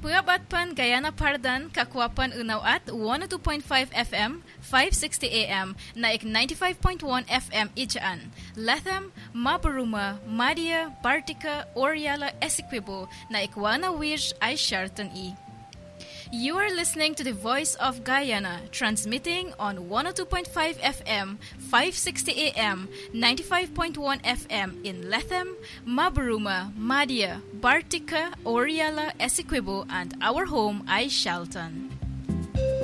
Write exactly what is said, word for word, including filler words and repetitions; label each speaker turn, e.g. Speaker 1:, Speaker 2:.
Speaker 1: Puyabatpan Guyana Pardan, Kakwapan Unaw at one oh two point five F M, five sixty A M, naik ninety-five point one F M Ijaan. Latham, Mabaruma, Madia, Bartica, Oriala, Essequibo, naik Wana Wish ay Sharton E. You are listening to the Voice of Guyana, transmitting on one oh two point five F M, five sixty A M, ninety-five point one F M in Latham, Mabaruma, Madia, Bartica, Oriala, Essequibo, and our home, ay Shalton.